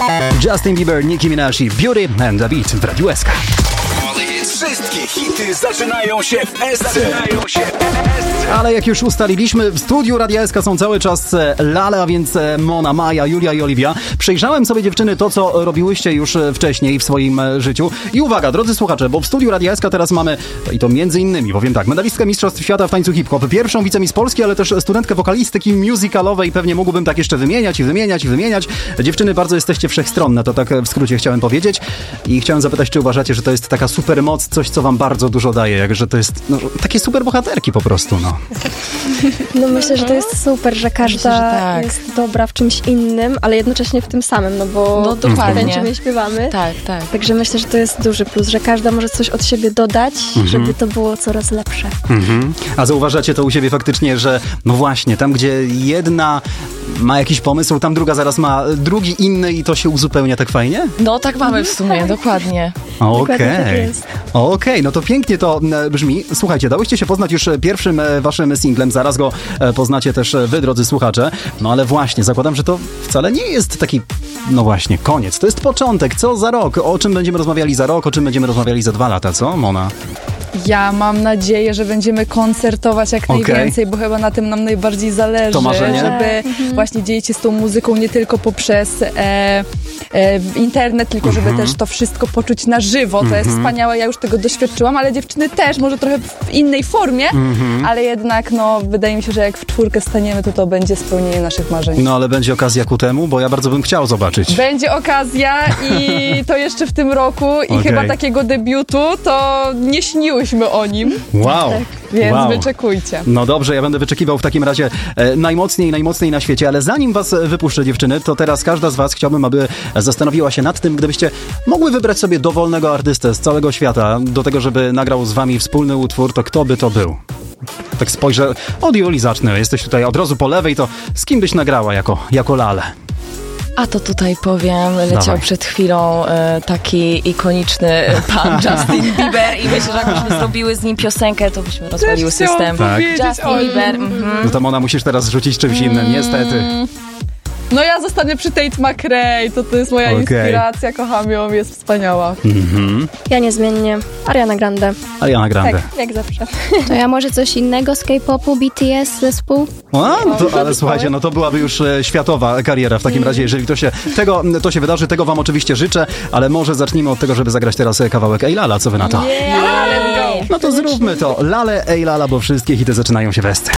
Justin Bieber, Nicki Minaj, Beauty and the Beat w Radiu SK. Wszystkie hity zaczynają się w SC. Ale jak już ustaliliśmy, w studiu Radia SK są cały czas Lale, a więc Mona, Maja, Julia i Oliwia. Przejrzałem sobie, dziewczyny, to, co robiłyście już wcześniej w swoim życiu. I uwaga, drodzy słuchacze, bo w studiu Radia SK teraz mamy, i to między innymi, powiem tak, medalistkę Mistrzostw Świata w tańcu hip-hop, pierwszą wicemis Polski, ale też studentkę wokalistyki musicalowej. Pewnie mógłbym tak jeszcze wymieniać. Dziewczyny, bardzo jesteście wszechstronne, to tak w skrócie chciałem powiedzieć. I chciałem zapytać, czy uważacie, że to jest taka super moc, coś, co wam bardzo dużo daje, jakże to jest takie super bohaterki po prostu, No myślę, że to jest super, że każda jest dobra w czymś innym, ale jednocześnie w tym samym, bo tańczymy i śpiewamy. Tak. Także myślę, że to jest duży plus, że każda może coś od siebie dodać, żeby to było coraz lepsze. A zauważacie to u siebie faktycznie, że no właśnie, tam gdzie jedna ma jakiś pomysł, tam druga zaraz ma drugi inny i to się uzupełnia tak fajnie? No tak mamy w sumie, dokładnie. Okej, no to pięknie to brzmi. Słuchajcie, dałyście się poznać już pierwszym waszym singlem, zaraz go poznacie też wy, drodzy słuchacze. No ale właśnie, zakładam, że to wcale nie jest taki, no właśnie, koniec. To jest początek, co za rok? O czym będziemy rozmawiali za rok, o czym będziemy rozmawiali za 2 lata, co, Mona? Ja mam nadzieję, że będziemy koncertować jak najwięcej, bo chyba na tym nam najbardziej zależy. To marzenie? Żeby właśnie dzielić się z tą muzyką nie tylko poprzez internet, tylko żeby też to wszystko poczuć na żywo. To jest wspaniałe, ja już tego doświadczyłam, ale dziewczyny też, może trochę w innej formie, ale jednak wydaje mi się, że jak w czwórkę staniemy, to będzie spełnienie naszych marzeń. No ale będzie okazja ku temu, bo ja bardzo bym chciał zobaczyć. Będzie okazja i to jeszcze w tym roku i chyba takiego debiutu to nie śniłyśmy o nim. Wow. Więc wyczekujcie. No dobrze, ja będę wyczekiwał w takim razie najmocniej na świecie, ale zanim was wypuszczę, dziewczyny, to teraz każda z was chciałbym, aby zastanowiła się nad tym, gdybyście mogły wybrać sobie dowolnego artystę z całego świata do tego, żeby nagrał z wami wspólny utwór, to kto by to był? Tak spojrzę, od Julii zacznę, jesteś tutaj od razu po lewej, to z kim byś nagrała jako Lale? A to tutaj powiem, leciał przed chwilą taki ikoniczny pan Justin Bieber i myślę, że jakbyśmy zrobiły z nim piosenkę, to byśmy rozwaliły system. Justin Bieber. No to Mona, musisz teraz rzucić czymś innym, niestety. No ja zostanę przy Tate McRae, to jest moja inspiracja, kocham ją, jest wspaniała. Ja niezmiennie Ariana Grande. Tak, jak zawsze. To ja może coś innego z K-popu, BTS, zespół? Ale słuchajcie, no to byłaby już światowa kariera w takim razie, jeżeli to się wydarzy, tego wam oczywiście życzę, ale może zacznijmy od tego, żeby zagrać teraz kawałek Ej Lala, co wy na to? Let's go! No to zróbmy to. Lale, Ej Lala, bo wszystkie hity zaczynają się w SC.